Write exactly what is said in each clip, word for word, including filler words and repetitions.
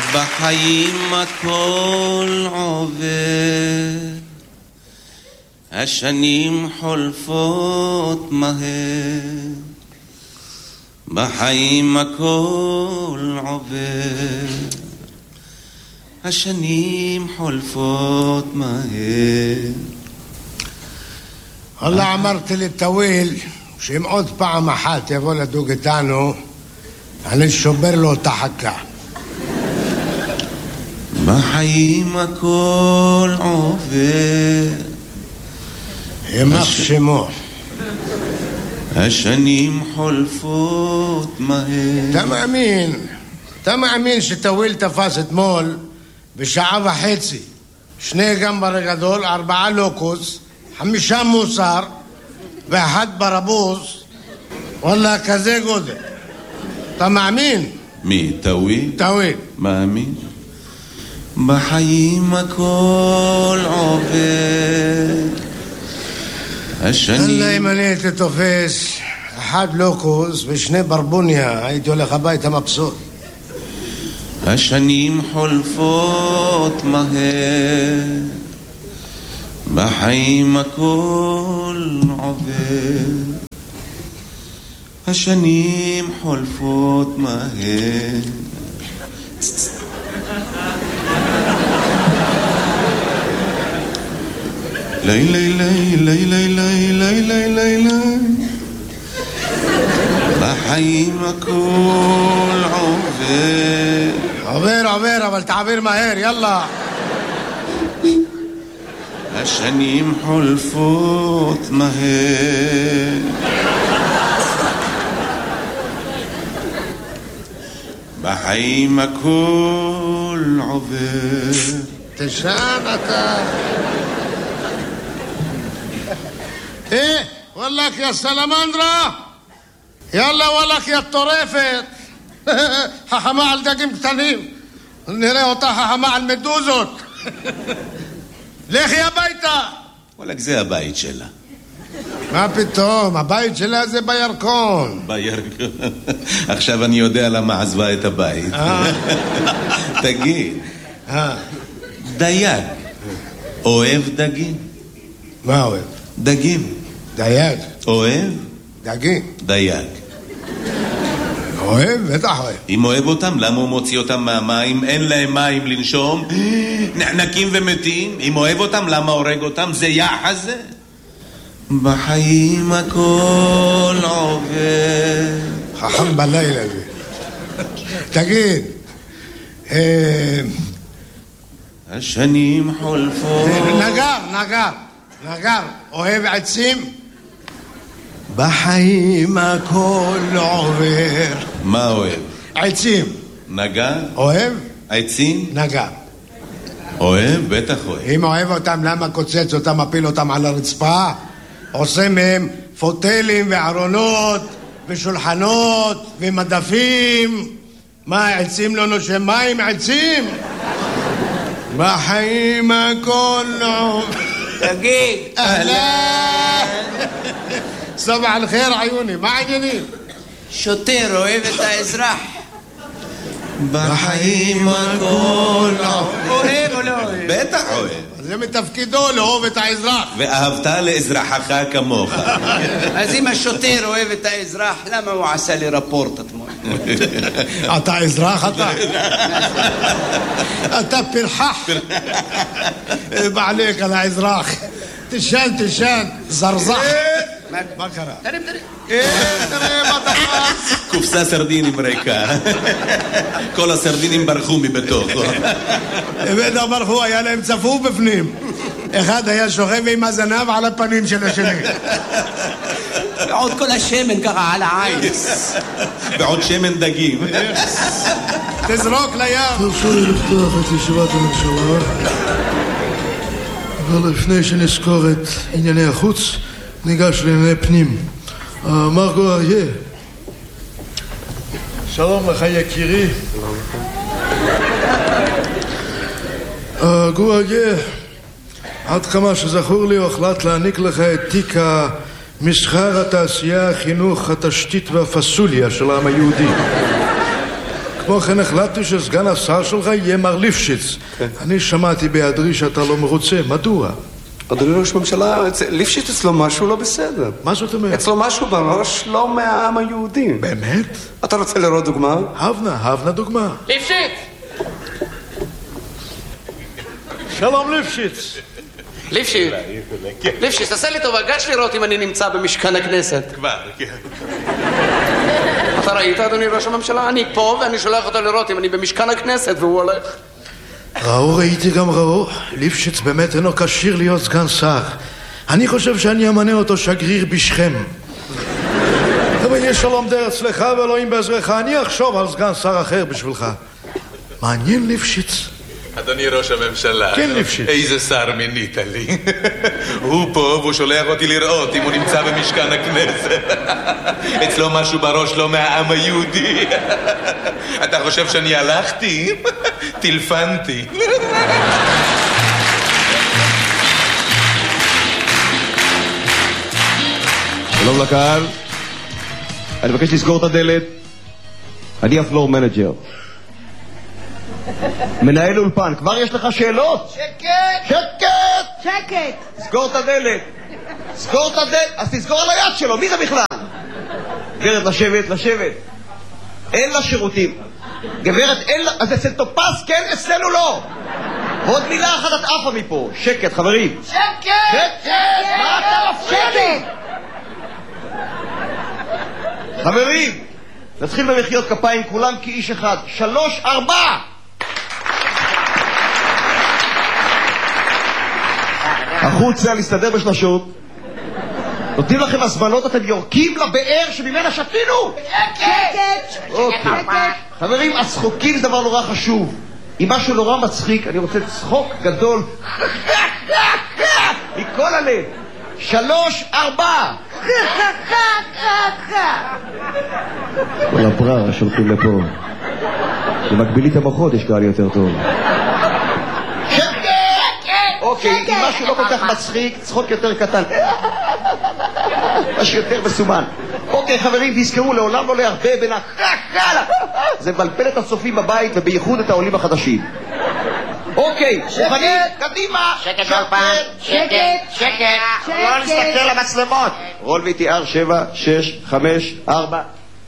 בחיים הכל עובר, השנים חולפות מהר, בחיים הכל עובר, השנים חולפות מהר. والله אמרתי לטוויל שאם עוד פעם אחת יבוא לדוג איתנו אני שובר לו את החכה. בחיים הכל עובר, ימח שמו, השנים חולפות מהר. אתה מאמין, אתה מאמין שטוויל תפס אתמול בשעה וחצי שני גמבר גדול, ארבעה לוקוס, חמישה מוסר ואחד ברבוז, וואלה כזה גודל. אתה מאמין? מי? טוויל? טוויל. מאמין. בחיים הכל עובר, השנים... אללה אם אני הייתי תופס אחד לוקוס ושני ברבוניה הייתי הולך הביתה מבסוט. השנים חולפות מהר, בחיים הכל עובר, השנים חולפות מהר. לי לי לי לי לי לי לי לי לי לי בחיים הכל עובר. עובר עובר אבל תעביר מהר, יאללה. השנים חולפות מהר, בחיים הכל עובר. תשען אתה. ايه والله يا سلامندرا يلا والله يا الطريفة ححما على الدقيم قتنين نرى אותה ححما على المدوزות. לכי הביתה. וואלק זה הבית שלה. מה פתאום, הבית שלה זה בירקון. בירקון. עכשיו אני יודע למה עזבה את הבית. תגיד, דייג אוהב דגים? מה אוהב? דגים. דייג. אוהב? דגים. דייג. אוהב? בטח אוהב. אם אוהב אותם, למה הוא מוציא אותם מהמים? אין להם מים לנשום, נחנקים ומתים. אם אוהב אותם, למה הורג אותם? זה יחס זה. בחיים הכל עובר. חכם בלילה זה. תגיד, השנים חולפות. נגר, נגר, נגר, אוהב עצים? בחיים הכל עובר. מה אוהב? עצים. נגר? אוהב? עצים? נגר. אוהב? בטח אוהב. אם אוהב אותם, למה קוצץ אותם, מפיל אותם על הרצפה? עושה מהם פוטלים וארונות ושולחנות ומדפים. מה, עצים לא נושם מים? עצים? בחיים הכל עובר. תגיד. אהלן. סבח אל-חיר עיוני, מה העניינים? שוטר אוהב את האזרח. בחיים הכל אוהב או לא אוהב? בטח אוהב. זה מתפקידו לאהוב את האזרח. ואהבת לאזרחך כמוך. אז אם השוטר אוהב את האזרח, למה הוא עשה לי רפורט אתמול? אתה אזרח אתה? אתה פרחח. בעליך על האזרח. תשן, תשן, זרזח. מה קרה? תראה, תראה. תראה מה תפס. קופסה סרדינים ריקה. כל הסרדינים ברחו מבתוכו. בטח ברחו, היה להם צפוף בפנים. אחד היה שוכב עם הזנב על הפנים של השני. ועוד כל השמן ככה על העין. ועוד שמן דגים. תזרוק לים. תרשו לי לפתוח את ישיבת הממשלה, אבל לפני שנזכור את ענייני החוץ ניגש לענייני פנים. מרגו אריה, שלום לך יקירי. גור אריה, עד כמה שזכור לי הוחלט להעניק לך את תיק המסחר, התעשייה, החינוך, התשתית והפסוליה של העם היהודי. כמו כן החלטתי שסגן השר שלך יהיה מר ליפשיץ. אני שמעתי בהיעדרי שאתה לא מרוצה. מדוע? אדוני ראש הממשלה, ליפשיץ אצלו משהו לא בסדר. מה זאת אומרת? אצלו משהו בראש לא מהעם היהודי. באמת? אתה רוצה לראות דוגמה? הבנה, הבנה דוגמה. ליפשיץ! שלום ליפשיץ. ליפשיץ, ליפשיץ, תעשה לי טובה, גש לראות אם אני נמצא במשכן הכנסת. כבר, כן. אתה ראית, אדוני ראש הממשלה? אני פה ואני שולח אותו לראות אם אני במשכן הכנסת והוא הולך. ראו, ראיתי גם ראו. ליפשיץ באמת אינו כשיר להיות סגן שר. אני חושב שאני אמנה אותו שגריר בשכם. אבל יש שלום דר אצלך ואלוהים בעזרך. אני אחשוב על סגן שר אחר בשבילך. מעניין ליפשיץ. אדוני ראש הממשלה, כן, ליפשיץ. איזה שר מינית לי. הוא פה והוא שולח אותי לראות אם הוא נמצא במשכן הכנסת. אצלו משהו בראש לא מהעם היהודי. אתה חושב שאני הלכתי? טלפנתי. שלום לקהל, אני מבקש לסגור את הדלת. אני הפלור מנג'ר, מנהל אולפן. כבר יש לך שאלות? שקט! שקט! שקט! סגור את הדלת. סגור את הדלת. אז תסגור על היד שלו. מי זה בכלל? גברת, לשבת, לשבת. אין לה שירותים. גברת, אין לה... אז אצל טופס כן, אצלנו לא. עוד מילה אחת את עפה מפה. שקט, חברים. שקט! שקט! מה אתה מפריע לי? חברים, נתחיל במחיאות כפיים כולם כאיש אחד. שלוש, ארבע! החוצה להסתדר בשלשות. נותנים לכם הזמנות, אתם יורקים לבאר שממנה שתינו. שקט! אוקיי. חברים, הצחוקים זה דבר נורא חשוב. אם משהו נורא מצחיק, אני רוצה צחוק גדול מכל הלב. שלוש, ארבע! כל הבררה שולחים לפה. במקבילית המוחות יש קהל יותר טוב. אוקיי, אם משהו לא כל כך מצחיק, צחוק יותר קטן. משהו יותר מסומן. אוקיי, חברים, תזכרו, לעולם לא להרבה בין הקקלה. זה מבלבל את הצופים בבית ובייחוד את העולים החדשים. אוקיי, מוכנים? קדימה! שקט באולפן! שקט! שקט! לא נסתכל למצלמות! רול וי טי אר שבע, שש, חמש, ארבע.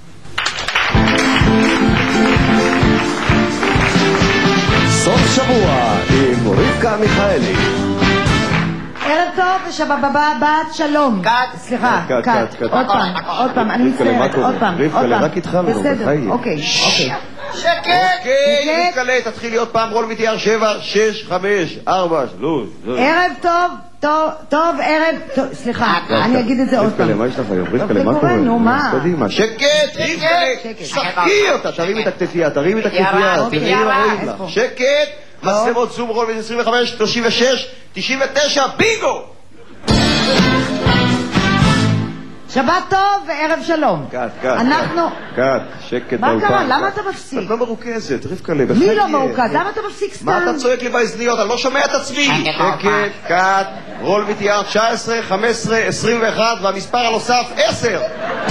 סוף שבוע עם רבקה מיכאלי. ערב טוב ושבבא בת שלום. קאט. סליחה, קאט. עוד פעם, עוד פעם, אני מצטערת, עוד פעם. רבקה, רק התחלנו, בסדר, אוקיי, אוקיי. שקט! אוקיי, נתקלה, תתחיל להיות פעם רול וי טי אר שבע, שש, חמש, ארבע, שלוש. ערב טוב, טוב, טוב, ערב, טוב, סליחה, אני אגיד את זה עוד פעם. רבקה, מה יש לך היום? רבקה, מה קורה? נו, מה? שקט, רבקה, שתקי אותה, תרים את הכתפייה, תרים את הכתפייה, תראי מה רואים לך. שקט, מצלמות זום רול עשרים וחמש, שלושים ושש, תשעים ותשע, ביגו! שבת טוב וערב שלום. קאט, קאט. אנחנו... קאט, שקט. מה קרה? למה אתה מפסיק? את לא מרוכזת, רבקה לב. מי לא מרוכז? למה אתה מפסיק סתם? מה אתה צועק לי באזניות? אני לא שומע את עצמי. שקט, קאט, רול וי טי אר תשע עשרה, חמש עשרה, עשרים ואחת והמספר הנוסף עשר.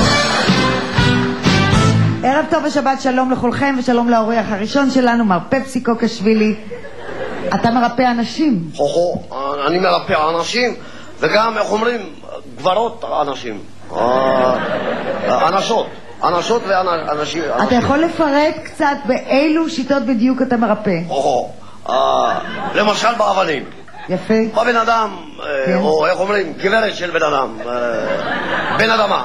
ערב טוב ושבת שלום לכולכם ושלום לאורח הראשון שלנו, מר פפסי קוקשווילי. אתה מרפא אנשים. הו, אני מרפא אנשים וגם, איך אומרים, גברות אנשים. אנשות, אנשות ואנשים. אתה יכול לפרט קצת באילו שיטות בדיוק אתה מרפא? הו, למשל באבנים. יפה. בא בן אדם, או איך אומרים, גברת של בן אדם, בן אדמה.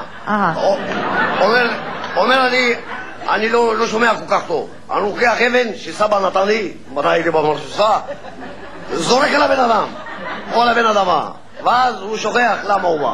אומר אני, אני לא שומע כל כך טוב. אני לוקח אבן שסבא נתן לי, מתי הייתי במרסוסה, זורק על הבן אדם, או על הבן אדמה, ואז הוא שוכח למה הוא בא.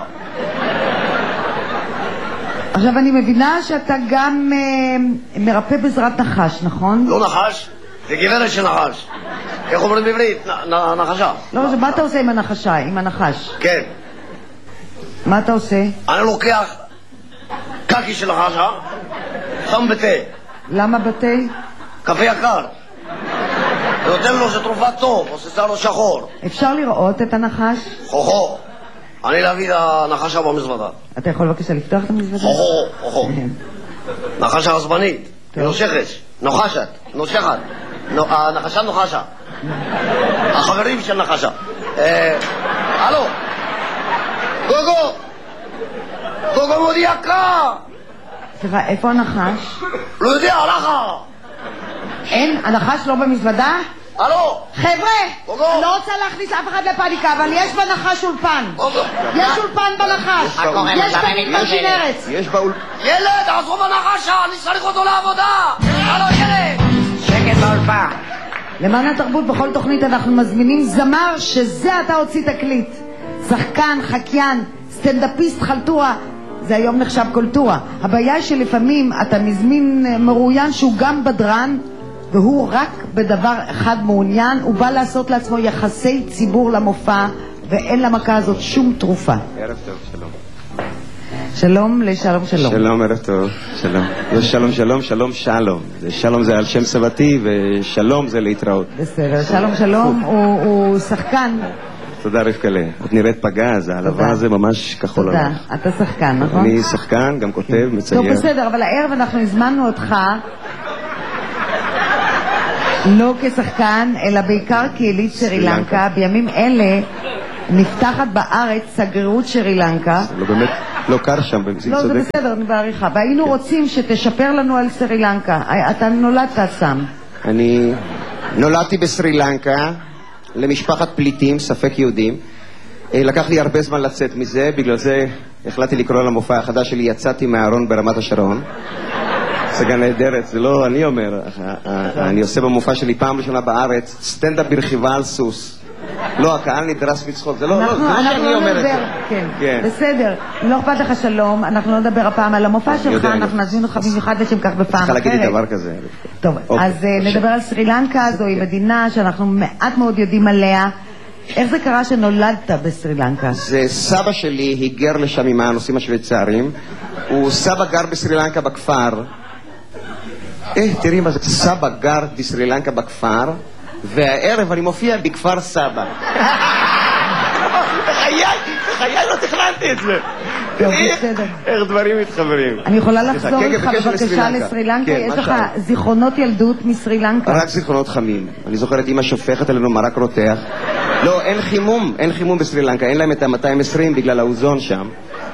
עכשיו אני מבינה שאתה גם אה, מרפא בעזרת נחש, נכון? לא נחש, זה גברת של נחש. איך אומרים בעברית? נחשה. לא, מה אתה עושה עם הנחשה, עם הנחש? כן. מה אתה עושה? אני לוקח קקי של נחשה, שם בתה. למה בתה? קפה יקר. ונותן לו שתרופה טוב, עושה לו שחור. אפשר לראות את הנחש? הו-הו. אני להביא את הנחשה במזוודה. אתה יכול בבקשה לפתוח את המזוודה? הו-הו, הו-הו. נחשה עצבנית, היא נושכת. נוחשת, נושכת. הנחשה נוחשה. החברים של נחשה. הלו, גוגו! גוגו מודיע קרא! סליחה, איפה הנחש? לא יודע, הלכה! אין? הנחש לא במזוודה? הלו! חבר'ה! לא רוצה להכניס אף אחד לפאניקה, אבל יש בנחש אולפן. יש אולפן בנחש. יש במתמג'ין ארץ. יש באול... ילד, עזרו בנחשה! אני צריך אותו לעבודה! הלו, ילד! שקט באולפן. למען התרבות בכל תוכנית אנחנו מזמינים זמר שזה אתה הוציא תקליט. שחקן, חקיין, סטנדאפיסט, חלטורה. זה היום נחשב קולטורה. הבעיה היא שלפעמים אתה מזמין מרואיין שהוא גם בדרן, והוא רק בדבר אחד מעוניין, הוא בא לעשות לעצמו יחסי ציבור למופע, ואין למכה הזאת שום תרופה. ערב טוב, שלום. שלום לשלום שלום. שלום, ערב טוב, שלום. לא שלום שלום, שלום שלום. שלום זה על שם סבתי, ושלום זה להתראות. בסדר, שלום שלום הוא, הוא שחקן. תודה רבקלה. את נראית פגז, העלבה הזה ממש כחול תודה, עליך. אתה שחקן, נכון? אני שחקן, גם כותב, מצייר. טוב, בסדר, אבל הערב אנחנו הזמנו אותך לא כשחקן, אלא בעיקר כיליד שרי לנקה. בימים אלה נפתחת בארץ שגרירות שרי לנקה. לא באמת, לא קר שם, לא, זה בסדר, אני בעריכה. והיינו רוצים שתשפר לנו על שרי לנקה. אתה נולדת שם. אני נולדתי בסרי לנקה, למשפחת פליטים, ספק יהודים. לקח לי הרבה זמן לצאת מזה, בגלל זה החלטתי לקרוא למופע החדש שלי, יצאתי מהארון ברמת השרון. הצגה נהדרת, זה לא אני אומר, אני עושה במופע שלי פעם ראשונה בארץ, סטנדאפ ברכיבה על סוס. לא, הקהל נדרס מצחוק, זה לא שאני אומר את זה. כן, בסדר, לא אכפת לך שלום, אנחנו לא נדבר הפעם על המופע שלך, אנחנו נזמין אותך במיוחד לשם כך בפעם אחרת. צריכה להגיד לי דבר כזה. טוב, אז נדבר על סרי לנקה, זוהי מדינה שאנחנו מעט מאוד יודעים עליה. איך זה קרה שנולדת בסרי לנקה? זה סבא שלי היגר לשם עם הנושאים השוויצרים. הוא סבא גר בסרי לנקה בכפר. אה, תראי מה זה, סבא גר בסרי לנקה בכפר, והערב אני מופיע בכפר סבא. בחיי, בחיי לא תכננתי את זה. איך דברים מתחברים. אני יכולה לחזור לך בבקשה לסרי לנקה? יש לך זיכרונות ילדות מסרי לנקה? רק זיכרונות חמים. אני זוכר את אמא שופכת עלינו מרק רותח. לא, אין חימום, אין חימום בסרי לנקה, אין להם את ה-מאתיים ועשרים בגלל האוזון שם.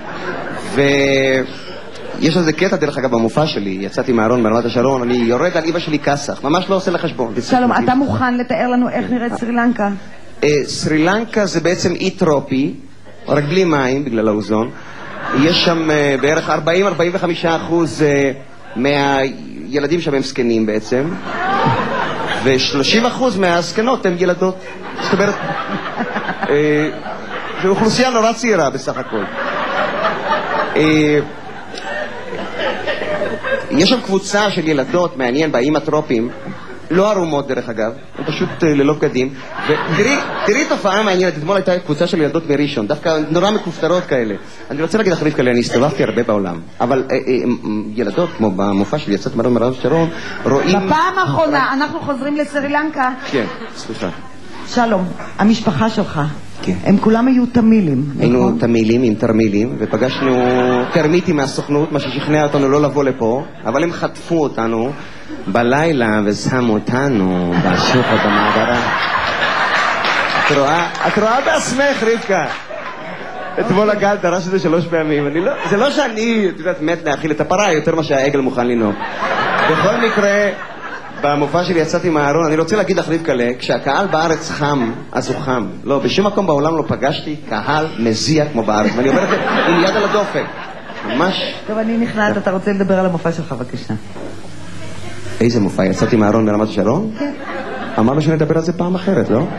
ויש איזה קטע דרך אגב במופע שלי, יצאתי מהארון ברמת השרון, אני יורד על אמא שלי כסח, ממש לא עושה לחשבון. שלום, אתה מוכן לתאר לנו איך נראית סרי לנקה? סרי לנקה זה בעצם אי טרופי, רק בלי מים בגלל האוזון. יש שם בערך ארבעים עד ארבעים וחמישה אחוז מהילדים שם הם זקנים בעצם, ו-שלושים אחוז מהזקנות הם ילדות. זאת אומרת, זו אוכלוסייה נורא צעירה בסך הכל. יש שם קבוצה של ילדות, מעניין, באיים הטרופיים, לא ערומות דרך אגב, הם פשוט ללא בגדים. ותראי תופעה מעניינת, אתמול הייתה קבוצה של ילדות מראשון, דווקא נורא מקופטרות כאלה. אני רוצה להגיד לך רבקה, אני הסתובבתי הרבה בעולם, אבל ילדות, כמו במופע שלי, יצאת מהארון ברמת השרון, רואים... בפעם האחרונה, אנחנו חוזרים לסרי לנקה. כן, סליחה. שלום, המשפחה שלך, הם כולם היו תמילים, נכון? היינו תמילים עם תרמילים, ופגשנו תרמיטים מהסוכנות, מה ששכנע אותנו לא לבוא לפה, אבל הם חטפו אותנו בלילה ושמו אותנו בשוחד במעברה. את רואה? את רואה בעצמך, רבקה. אתמול הגל דרש את זה שלוש פעמים. אני לא, זה לא שאני, את יודעת, מת להאכיל את הפרה יותר מה שהעגל מוכן לנהוג. בכל מקרה, במופע שלי יצאתי מהארון, אני רוצה להגיד לך רבקה, כשהקהל בארץ חם, אז הוא חם. לא, בשום מקום בעולם לא פגשתי קהל מזיע כמו בארץ, ואני אומר את זה עם יד על הדופק. ממש. טוב, אני נכנעת, אתה רוצה לדבר על המופע שלך, בבקשה. איזה מופע? יצאתי מהארון ברמת השרון? כן. אמרנו שנדבר על זה פעם אחרת, לא?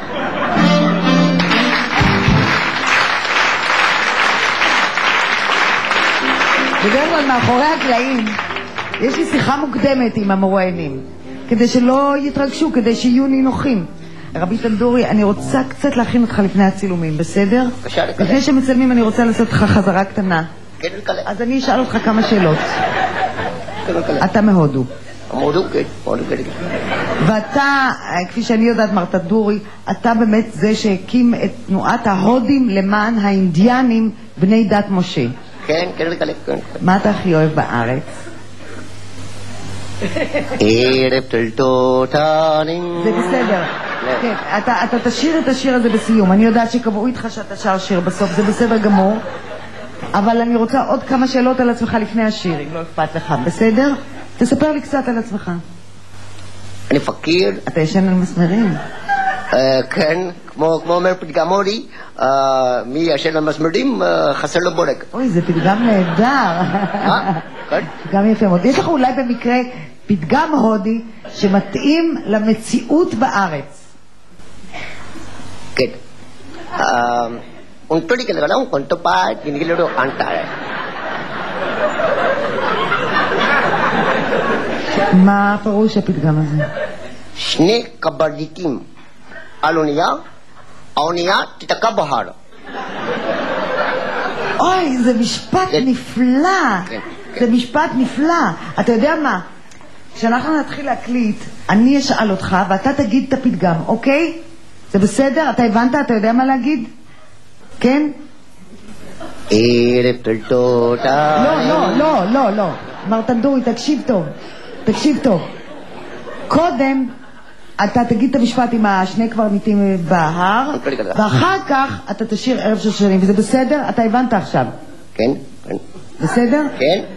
בדרך כלל מאחורי הקלעים יש לי שיחה מוקדמת עם המרואיינים, כדי שלא יתרגשו, כדי שיהיו נינוחים. רבי תנדורי, אני רוצה קצת להכין אותך לפני הצילומים, בסדר? לפני שמצלמים אני רוצה לעשות לך חזרה קטנה. אז אני אשאל אותך כמה שאלות. אתה מהודו. מהודו, כן. ואתה, כפי שאני יודעת, מר תנדורי, אתה באמת זה שהקים את תנועת ההודים למען האינדיאנים בני דת משה. כן, כן, כן. מה אתה הכי אוהב בארץ? ערב טלטוטנים. זה בסדר. כן, אתה, אתה תשאיר את השיר הזה בסיום. אני יודעת שקבעו איתך שאתה שר שיר בסוף, זה בסדר גמור. אבל אני רוצה עוד כמה שאלות על עצמך לפני השיר, אם לא אכפת לך, בסדר? תספר לי קצת על עצמך. אני פקיר. אתה ישן על מסמרים? כן, כמו אומר פתגם הודי, מי ישן על מסמרים חסר לו בורג. אוי, זה פתגם נהדר. אה? כן? פתגם יפה מאוד. יש לך אולי במקרה פתגם הודי שמתאים למציאות בארץ. כן. Un tori que le ganó un cuento para que ni lo cantar. מה הפירוש הפתגם הזה? שני קברניטים על אונייה, האונייה תתקע בהר. אוי, זה משפט נפלא. זה משפט נפלא. אתה יודע מה? כשאנחנו נתחיל להקליט, אני אשאל אותך ואתה תגיד את הפתגם, אוקיי? זה בסדר? אתה הבנת? אתה יודע מה להגיד? כן? ערב טלטוטה. לא, לא, לא, לא, לא. מר טנדורי, תקשיב טוב. תקשיב טוב. קודם אתה תגיד את המשפט עם השני קברניטים בהר, ואחר כך אתה תשאיר ערב שושנים, וזה בסדר? אתה הבנת עכשיו? כן, כן. בסדר? כן.